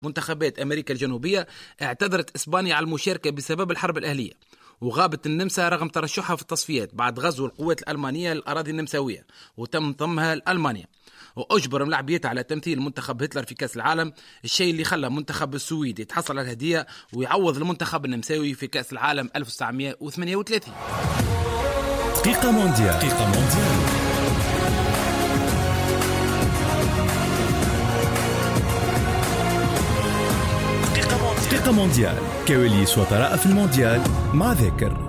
منتخبات أمريكا الجنوبية اعتذرت إسبانيا على المشاركة بسبب الحرب الأهلية، وغابت النمسا رغم ترشحها في التصفيات بعد غزو القوات الألمانية للأراضي النمساوية وتم ضمها لألمانيا، وأجبر ملاعبيتها على تمثيل منتخب هتلر في كأس العالم، الشيء اللي خلى منتخب السويد يتحصل على الهدية ويعوض المنتخب النمساوي في كأس العالم 1938. دقيقة مونديال. دقيقة مونديال، كواليس وطرائف المونديال مع ذاكر.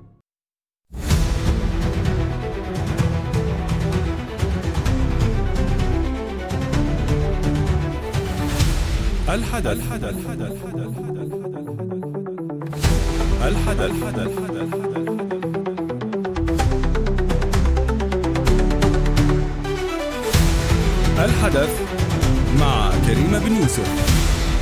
الحدث مع كريمة بن يوسف.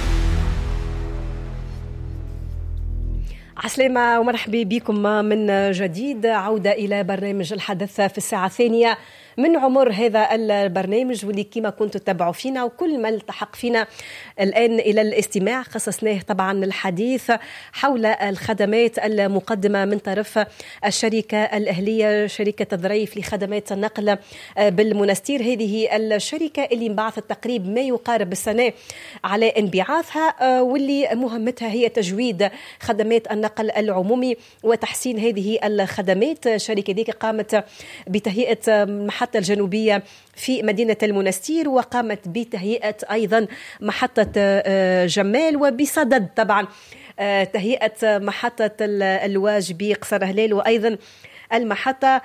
عسلامة ومرحبا بكم من جديد. عودة إلى برنامج الحدث في الساعة الثانية من عمر هذا البرنامج، واللي كما كنتوا تتابعوا فينا وكل ما التحق فينا الآن إلى الاستماع خصصناه طبعا الحديث حول الخدمات المقدمة من طرف الشركة الأهلية، شركة الظريف لخدمات النقل بالمنستير. هذه الشركة اللي انبعثت تقريبا ما يقارب السنة على انبعاثها، واللي مهمتها هي تجويد خدمات النقل العمومي وتحسين هذه الخدمات. الشركة ذيك قامت بتهيئة المحطة الجنوبية في مدينة المنستير، وقامت بتهيئة أيضا محطة جمال، وبصدد طبعا تهيئة محطة الواج بقصر هلال، وأيضا المحطة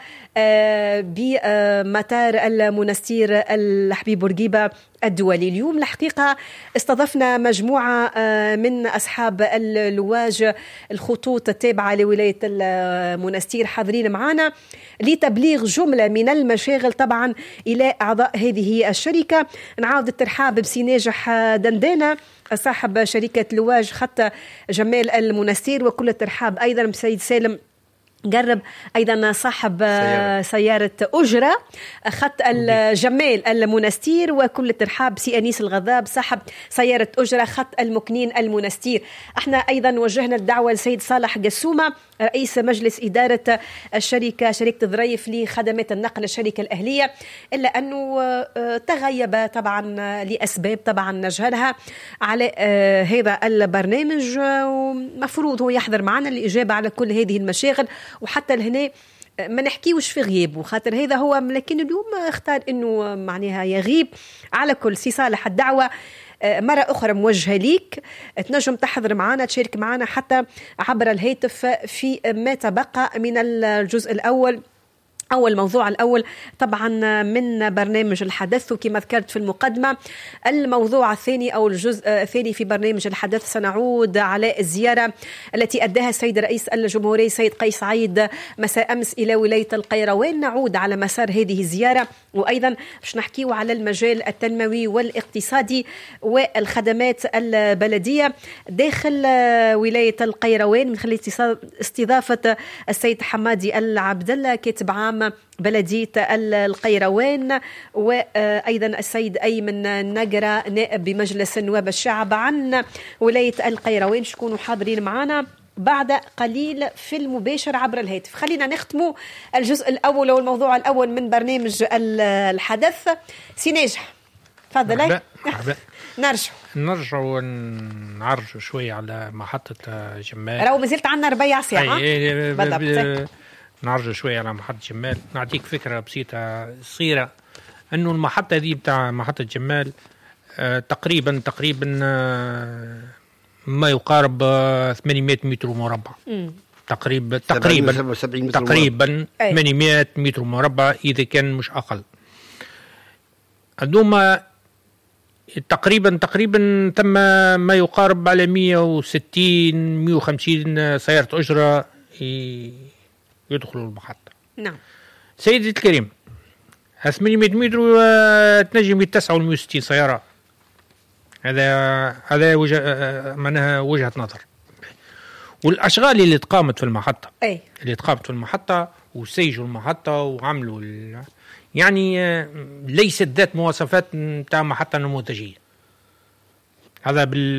بمطار المنستير الحبيب بورقيبة الدولي. اليوم الحقيقة استضفنا مجموعة من أصحاب الواج الخطوط التابعة لولاية المنستير حاضرين معنا لتبليغ جملة من المشاغل طبعا إلى أعضاء هذه الشركة. نعاود الترحاب بسي ناجح دندانة صاحب شركة الواج خط جمال المنستير، وكل الترحاب أيضا بسيد سالم قرب أيضا صاحب سيارة أجرة خط الجمال المنستير، وكل الترحاب سي أنيس الغضاب صاحب سيارة أجرة خط المكنين المنستير. احنا أيضا وجهنا الدعوة لسيد صالح قسومة رئيس مجلس إدارة شركة الظريف لخدمات النقل الشركة الأهلية، إلا أنه تغيب طبعا لأسباب طبعا نجهلها على هذا البرنامج، ومفروض هو يحضر معنا الإجابة على كل هذه المشاغل، وحتى لهنا ما نحكيوش في غيابه خاطر هذا هو، لكن اليوم اختار انه معناها يغيب. على كل سي صالح الدعوة مرة أخرى موجهة ليك، تنجم تحضر معنا تشارك معنا حتى عبر الهاتف في ما تبقى من الجزء الأول أو الموضوع الأول طبعا من برنامج الحدث. وكما ذكرت في المقدمة الموضوع الثاني أو الجزء الثاني في برنامج الحدث سنعود على الزيارة التي أداها السيد رئيس الجمهورية سيد قيس سعيد مساء أمس إلى ولاية القيروان. نعود على مسار هذه الزيارة، وأيضا باش نحكيو على المجال التنموي والاقتصادي والخدمات البلدية داخل ولاية القيروان من خلال استضافة السيد حمادي العبد الله كاتب عام بلدية القيروان، وأيضا السيد أيمن نقرة نائب بمجلس نواب الشعب عن ولاية القيروان شكونوا حاضرين معنا بعد قليل في المباشر عبر الهاتف. خلينا نختموا الجزء الأول والموضوع الأول من برنامج الحدث. سيناجح تفضل. نرجع ونعرجوا شوية على محطة جمال. راهو مازلت عنا ربيع ساعة بالضبط. نرجع شوية على محطة جمال، نعطيك فكرة بسيطة صغيرة أنه المحطة دي بتاع محطة جمال تقريبا ما يقارب 800 متر مربع تقريبا 800 متر مربع إذا كان مش أقل. هذوما تقريبا ثم ما يقارب على 160-150 سيارة أجرة يدخلوا المحطة. نعم سيدي الكريم، 800 متر تنجم يتسعوا 160 سيارة. هذا معناها وجهة نظر. والأشغال اللي تقامت في المحطة وسيجوا المحطة وعملوا يعني ليست ذات مواصفات متاع محطة نموذجية. هذا